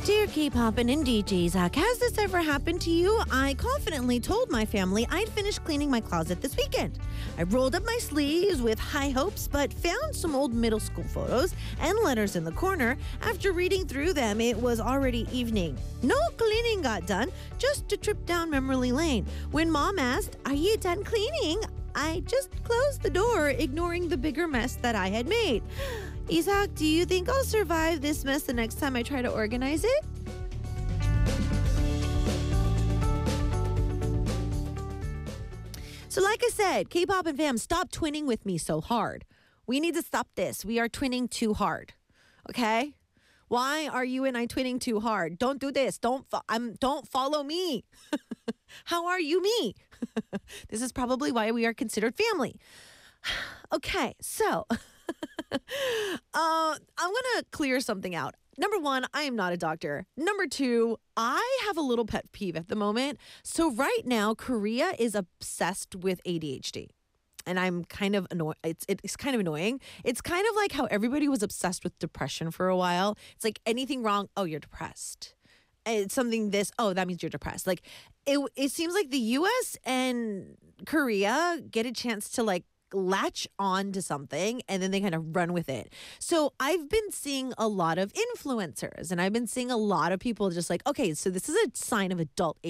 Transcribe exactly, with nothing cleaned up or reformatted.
Dear K-pop and indie J-Zach, has this ever happened to you? I confidently told my family I'd finished cleaning my closet this weekend. I rolled up my sleeves with high hopes, but found some old middle school photos and letters in the corner. After reading through them, it was already evening. No cleaning got done, just a trip down memory lane. When Mom asked, "Are you done cleaning?" I just closed the door, ignoring the bigger mess that I had made. Isaac, do you think I'll survive this mess the next time I try to organize it? So like I said, K-pop and fam, stop twinning with me so hard. We need to stop this. We are twinning too hard. Okay? Why are you and I twinning too hard? Don't do this. Don't fo- I'm don't follow me. How are you me? This is probably why we are considered family. Okay, so uh, I'm going to clear something out. Number one, I am not a doctor. Number two, I have a little pet peeve at the moment. So right now, Korea is obsessed with A D H D. And I'm kind of annoyed. It's it's kind of annoying. It's kind of like how everybody was obsessed with depression for a while. It's like anything wrong, oh, you're depressed. It's something this, oh, that means you're depressed. Like it it seems like the U S and Korea get a chance to like latch on to something and then they kind of run with it. So I've been seeing a lot of influencers and I've been seeing a lot of people just like, okay, so this is a sign of adult